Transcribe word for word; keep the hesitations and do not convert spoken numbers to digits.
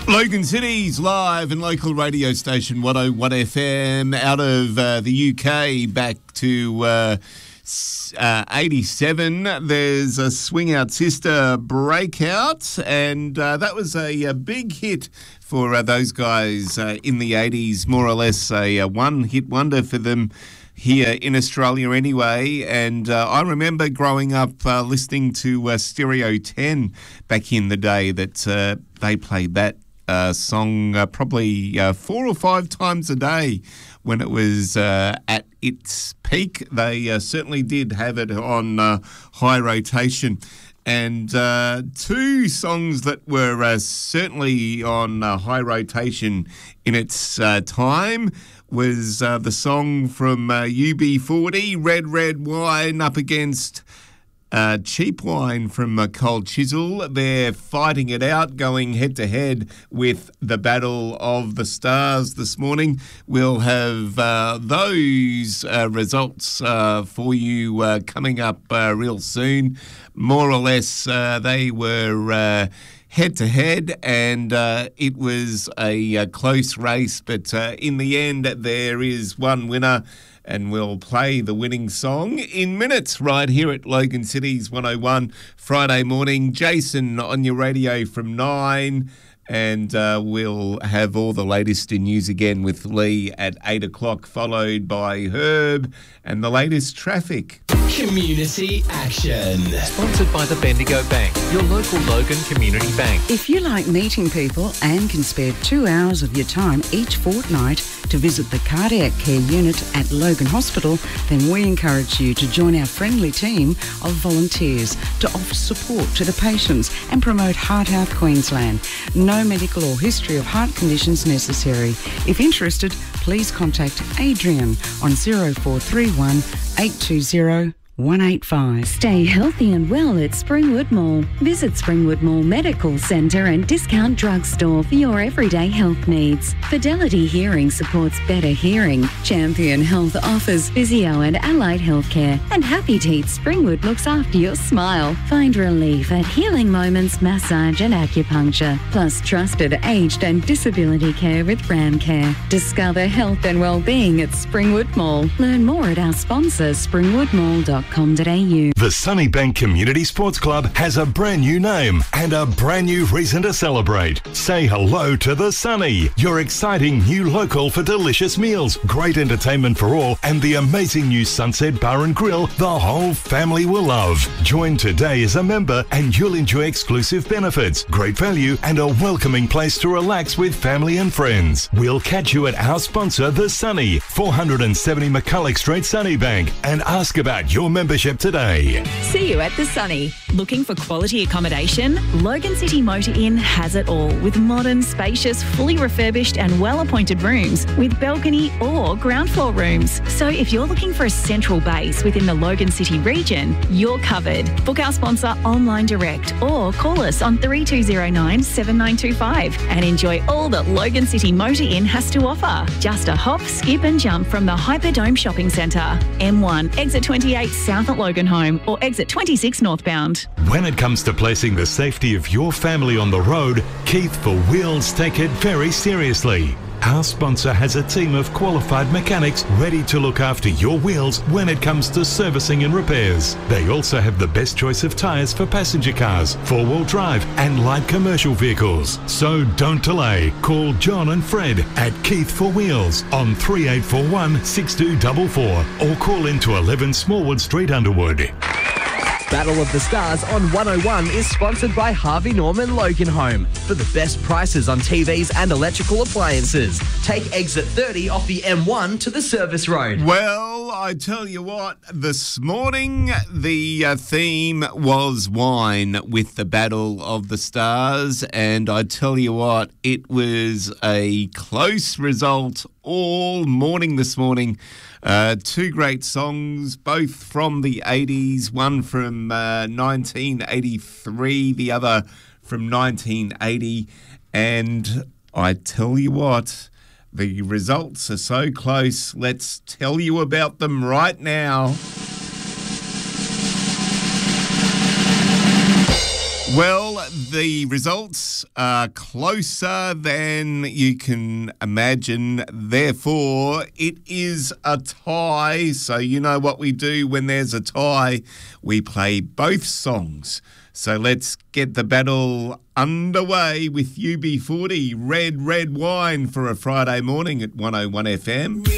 Logan City's live and local radio station one oh one F M out of uh, the U K back to uh, uh, eighty-seven. There's a Swing Out Sister Breakout, and uh, that was a, a big hit for uh, those guys uh, in the eighties, more or less a, a one-hit wonder for them here in Australia anyway. And uh, I remember growing up uh, listening to uh, Stereo ten back in the day that uh, they played that Uh, song uh, probably uh, four or five times a day when it was uh, at its peak. They uh, certainly did have it on uh, high rotation. And uh, two songs that were uh, certainly on uh, high rotation in its uh, time was uh, the song from uh, U B forty, Red Red Wine, up against Uh, Cheap Wine from uh, Cold Chisel. They're fighting it out, going head-to-head with the Battle of the Stars this morning. We'll have uh, those uh, results uh, for you uh, coming up uh, real soon. More or less, uh, they were uh, head-to-head, and uh, it was a, a close race, but uh, in the end, there is one winner, and we'll play the winning song in minutes right here at Logan City's one oh one Friday morning. Jason on your radio from nine, and uh, we'll have all the latest in news again with Lee at eight o'clock, followed by Herb and the latest traffic. Community Action. Sponsored by the Bendigo Bank, your local Logan Community Bank. If you like meeting people and can spare two hours of your time each fortnight to visit the cardiac care unit at Logan Hospital, then we encourage you to join our friendly team of volunteers to offer support to the patients and promote Heart Health Queensland. No medical or history of heart conditions necessary. If interested, please contact Adrian on zero four three one, eight two zero, one eight five. Stay healthy and well at Springwood Mall. Visit Springwood Mall Medical Centre and Discount Drugstore for your everyday health needs. Fidelity Hearing supports better hearing. Champion Health offers physio and allied healthcare. And Happy Teeth Springwood looks after your smile. Find relief at Healing Moments Massage and Acupuncture. Plus trusted aged and disability care with Ramcare. Discover health and well-being at Springwood Mall. Learn more at our sponsor, springwood mall dot com. The Sunnybank Community Sports Club has a brand new name and a brand new reason to celebrate. Say hello to the Sunny, your exciting new local for delicious meals, great entertainment for all, and the amazing new Sunset Bar and Grill the whole family will love. Join today as a member and you'll enjoy exclusive benefits, great value, and a welcoming place to relax with family and friends. We'll catch you at our sponsor, The Sunny, four seventy McCulloch Street, Sunnybank, and ask about your membership today. See you at the Sunny. Looking for quality accommodation? Logan City Motor Inn has it all, with modern, spacious, fully refurbished and well-appointed rooms with balcony or ground floor rooms. So if you're looking for a central base within the Logan City region, you're covered. Book our sponsor online direct or call us on three two zero nine, seven nine two five and enjoy all that Logan City Motor Inn has to offer. Just a hop, skip and jump from the Hyperdome Shopping Centre. M one, exit twenty-eight south at Logan Home, or exit twenty-six northbound. When it comes to placing the safety of your family on the road, Keith for Wheels take it very seriously. Our sponsor has a team of qualified mechanics ready to look after your wheels when it comes to servicing and repairs. They also have the best choice of tyres for passenger cars, four-wheel drive and light commercial vehicles. So don't delay. Call John and Fred at Keith for Wheels on three eight four one, six two four four or call into eleven Smallwood Street, Underwood. Battle of the Stars on one oh one is sponsored by Harvey Norman Logan Home. For the best prices on T Vs and electrical appliances, take exit thirty off the M one to the service road. Well, I tell you what, this morning the uh, theme was wine with the Battle of the Stars, and I tell you what, it was a close result all morning this morning. Uh, two great songs, both from the eighties, one from uh, nineteen eighty-three, the other from nineteen eighty. And I tell you what, the results are so close. Let's tell you about them right now. Well, the results are closer than you can imagine. Therefore, it is a tie. So you know what we do when there's a tie. We play both songs. So let's get the battle underway with U B forty, Red, Red Wine for a Friday morning at one oh one F M.